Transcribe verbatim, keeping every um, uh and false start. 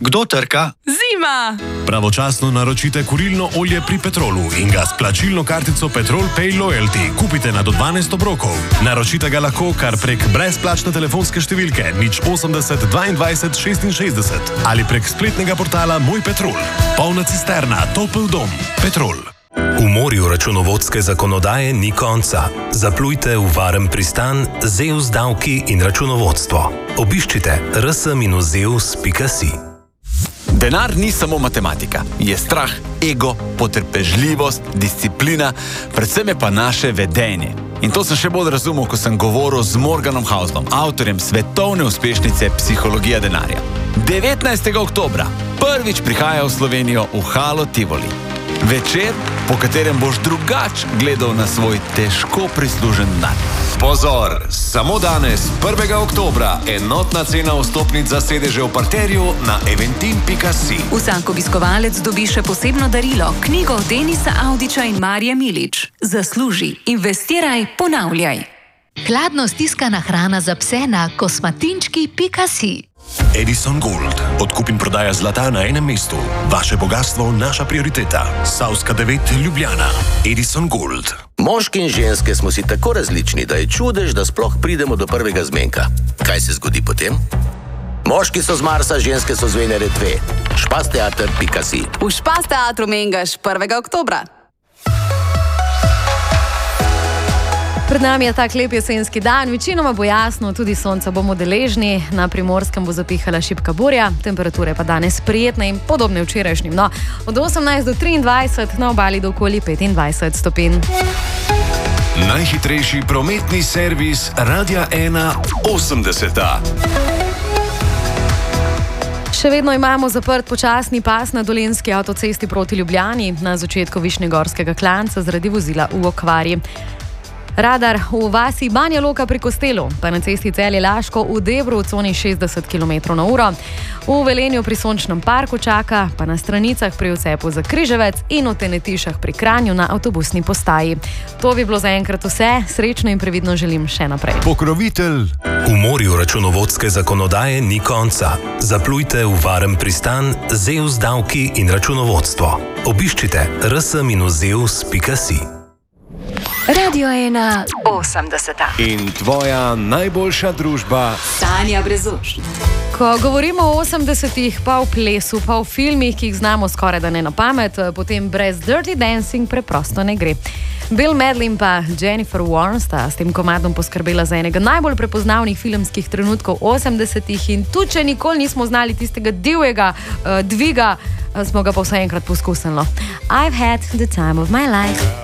Kdo trka? Zima! Pravočasno naročite kurilno olje pri Petrolu in ga s plačilno kartico Petrol Pay Loyalty kupite na do dvanajst obrokov. Naročite ga lahko kar prek brezplačne telefonske številke nič osemdeset dvaindvajset šestinšestdeset ali prek spletnega portala Moj Petrol. Polna cisterna, topel dom. Petrol. V morju računovodske zakonodaje ni konca. Zaplujte v varen pristan z E U S davki in računovodstvo. Obiščite r s minus zeus pika si. Denar ni samo matematika. Je strah, ego, potrpežljivost, disciplina, predvsem je pa naše vedenje. In to sem še bolj razumel, ko sem govoril z Morganom Houselom, avtorjem svetovne uspešnice Psihologija denarja. devetnajstega oktobra prvič prihaja v Slovenijo v Halo Tivoli. Večer, po katerem boš drugač gledal na svoj težko prislužen dan. Pozor, samo danes, prvega oktobra, enotna cena vstopnic za sedeže v parterju na eventim pika si. Vsak obiskovalec dobi še posebno darilo, knjigo Denisa Avdića in Marije Milič. Zasluži, investiraj, ponavljaj. Hladno stiskana hrana za pse na kosmatinčki pika si. Edison Gold. Odkup in prodaja zlata na enem mestu. Vaše bogatstvo, naša prioriteta. Savska devet, Ljubljana. Edison Gold. Moški in ženske smo si tako različni, da je čudež, da sploh pridemo do prvega zmenka. Kaj se zgodi potem? Moški so z Marsa, ženske so z Venere dve. špasteater pika si. V Špasteatru Mengaš prvega oktobra. Pred nami je tak lep jesenski dan, večinoma bo jasno, tudi sonca bomo deležni, na Primorskem bo zapihala šibka burja, temperature pa danes prijetne in podobne včerajšnjim. No, od osemnajst do triindvajset, na obali do okoli petindvajset stopinj. Najhitrejši prometni servis Radia ena osemdeseta. Še vedno imamo zaprt počasni pas na Dolenjski avtocesti proti Ljubljani, na začetku Višnjegorskega klanca zaradi vozila v okvari. Radar v vasi Banja Luka pri Kostelu, pa na cesti Celje-Laško v Debru v coni šestdeset kilometrov na uro. V Velenju pri Sončnem parku čaka, pa na Stranicah pri odcepu za Križevec in v Tenetišah pri Kranju na avtobusni postaji. To bi bilo zaenkrat vse, srečno in previdno želim še naprej. Pokrovitelj. V morju računovodske zakonodaje ni konca. Zaplujte v varen pristan z E U S davki in računovodstvo. Obiščite r s minus zeus pika si. Radio ena osemdeseta. In tvoja najboljša družba Sanja Brezuš. Ko govorimo o osemdesetih, pa v plesu, pa v filmih, ki jih znamo skoraj da ne na pamet, potem brez Dirty Dancing preprosto ne gre. Bill Medley pa Jennifer Warren sta s tem komadom poskrbela za enega najbolj prepoznavnih filmskih trenutkov osemdesetih in tudi, če nikoli nismo znali tistega divjega uh, dviga, uh, smo ga pa vsaj enkrat poskusili. I've had the time of my life.